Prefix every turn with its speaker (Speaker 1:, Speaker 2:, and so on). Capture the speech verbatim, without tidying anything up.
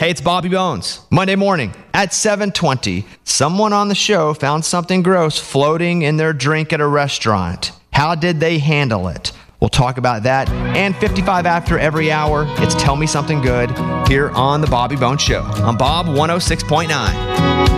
Speaker 1: Hey, it's Bobby Bones. Monday morning at seven twenty, someone on the show found something gross floating in their drink at a restaurant. How did they handle it? We'll talk about that. And fifty-five after every hour, it's Tell Me Something Good here on The Bobby Bones Show on Bob one oh six point nine.